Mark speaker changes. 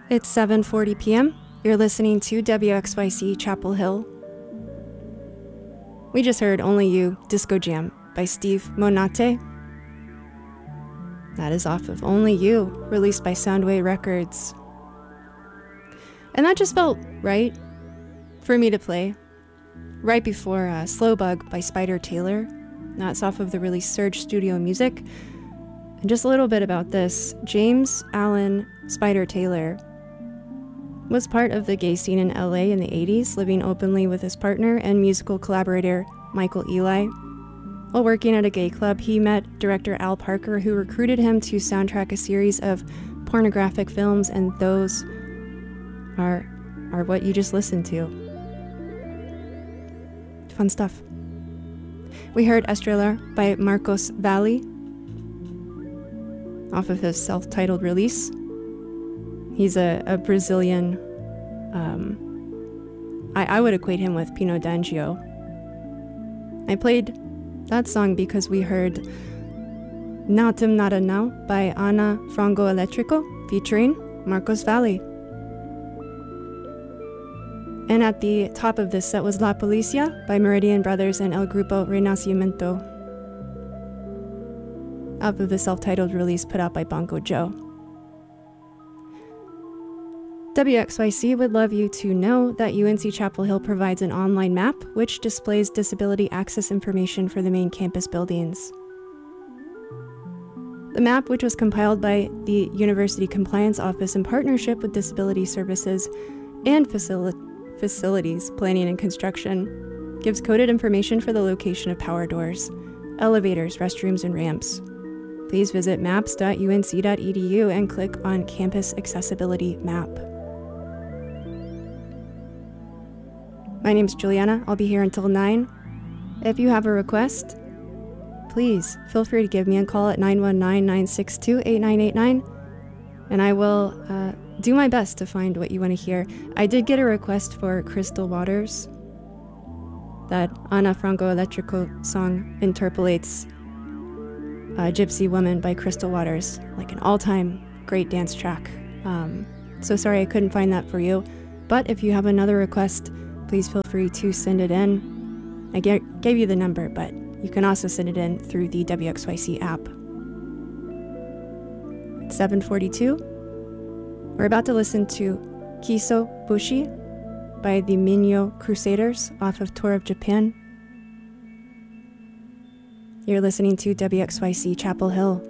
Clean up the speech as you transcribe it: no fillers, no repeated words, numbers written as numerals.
Speaker 1: It's 7:40 p.m. You're listening to WXYC Chapel Hill. We just heard Only You, Disco Jam by Steve Monate. That is off of Only You, released by Soundway Records. And that just felt right for me to play right before Slow Bug by Spider Taylor. That's off of the release Surge Studio Music. And just a little bit about this. James Allen Spider Taylor was part of the gay scene in LA in the 80s, living openly with his partner and musical collaborator Michael Eli. While working at a gay club, he met director Al Parker, who recruited him to soundtrack a series of pornographic films, and those are what you just listened to. Fun stuff. We heard Estrela by Marcos Valle off of his self-titled release. He's a Brazilian, I would equate him with Pino D'Angio. I played that song because we heard Natum Nada Now by Ana Frango Elétrico featuring Marcos Valle. And at the top of this set was La Policia by Meridian Brothers and El Grupo Renacimiento, off of the self-titled release put out by Bongo Joe. WXYC would love you to know that UNC Chapel Hill provides an online map which displays disability access information for the main campus buildings. The map, which was compiled by the University Compliance Office in partnership with Disability Services and Facilities Planning and Construction, gives coded information for the location of power doors, elevators, restrooms, and ramps. Please visit maps.unc.edu and click on Campus Accessibility Map. My name's Juliana. I'll be here until 9. If you have a request, please feel free to give me a call at 919-962-8989, and I will do my best to find what you want to hear. I did get a request for Crystal Waters. That Ana Frango Elétrico song interpolates Gypsy Woman by Crystal Waters, like an all-time great dance track. So sorry I couldn't find that for you, but if you have another request, please feel free to send it in. I gave you the number, but you can also send it in through the WXYC app. It's 7:42. We're about to listen to Kiso Bushi by the Minyo Crusaders off of Tour of Japan. You're listening to WXYC Chapel Hill.